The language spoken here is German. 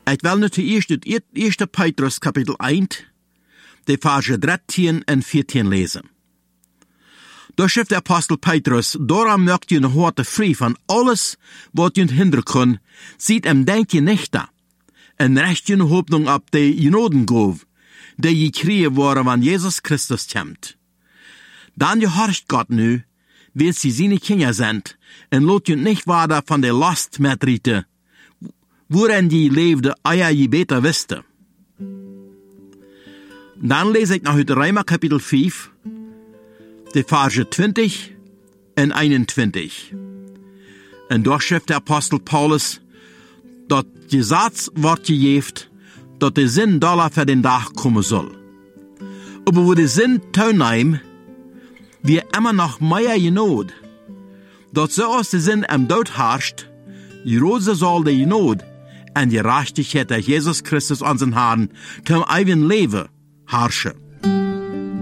Ik wil nu zuerst het 1. Petrus kapitel 1, de versen 13 en 14 lezen. Daar schrijft de apostel Petrus, daarom mögt je harte vrij van alles wat je hinderen kan, ziet hem denk je nicht da, en recht je hoopnung op de genodengave, die je kreeg waren van Jezus Christus komt. Dan je horcht God nu, wie sie seine Kinder sind, en lot je nicht wader van de last metrieten, worin je leefde, eer je beter wiste. Dan lees ik nog uit Römer kapitel 5, de versen 20 en 21. En daar schrijft de apostel Paulus, dat je Satz wordt gegeven, dat de zin dollar voor den dag komen zal. Aber wo de zin teilneemt, wie immer noch mehr genod, dat zoals de zin am dood herrscht, große zal de genod en die Gerechtigkeit der Jesus Christus unseren Herrn zum ewigen Leben herrschen.